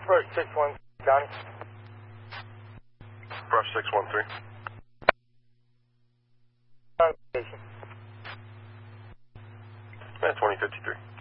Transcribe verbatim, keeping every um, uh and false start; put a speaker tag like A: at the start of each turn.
A: Brush six one, Johnny.
B: Brush six one three.
A: Station.
B: Yeah, twenty fifty-three.